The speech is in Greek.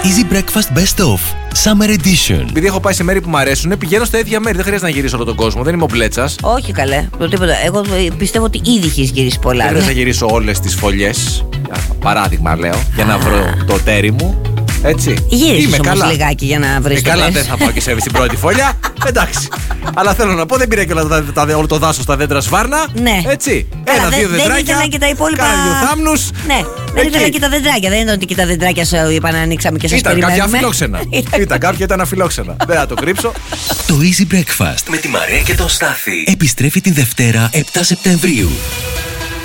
Easy Breakfast Best Of Summer Edition. Επειδή έχω πάει σε μέρη που μου αρέσουν, πηγαίνω στα ίδια μέρη. Δεν χρειάζεται να γυρίσω όλο τον κόσμο. Δεν είμαι ο Μπλέτσας. Όχι καλέ, τίποτα. Εγώ πιστεύω ότι ήδη έχεις γυρίσει πολλά. Δεν χρειάζεται να γυρίσω όλες τις φωλιές. Παράδειγμα λέω, για να βρω το τέρι μου. Έτσι. Γύρισες όμως λιγάκι για να βρεις το καλά, τέρι. δεν θα πάω και στην πρώτη φωλιά. Εντάξει. Αλλά θέλω να πω, δεν πήρε και όλο το δάσος στα δέντρα σβάρνα. Ναι. Έτσι. Καλά, Ένα-δύο δεντράκια. Δεν ήθελα και τα υπόλοιπα. Κάνα δύο θάμνους. Ναι, δεν ήθελα και τα δεντράκια. Δεν ήταν ότι και τα δεντράκια σου είπαν να ανοίξαμε και σας περιμένουμε. Ήταν κάποια αφιλόξενα. Κάποια ήταν αφιλόξενα. Δεν θα το κρύψω. Το Easy Breakfast με τη Μαρία και τον Στάθη επιστρέφει την Δευτέρα 7 Σεπτεμβρίου.